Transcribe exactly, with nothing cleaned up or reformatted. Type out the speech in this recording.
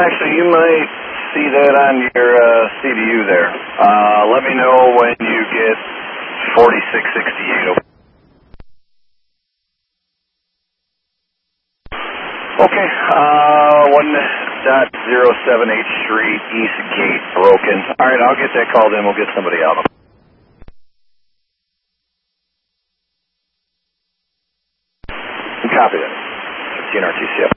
actually, you might see that on your uh, C D U there. Uh, let me know when you get forty-six sixty-eight. Okay, uh, one dot zero seven eight Street, East Gate, broken. All right, I'll get that called in. We'll get somebody out. Copy that. T N R T C F.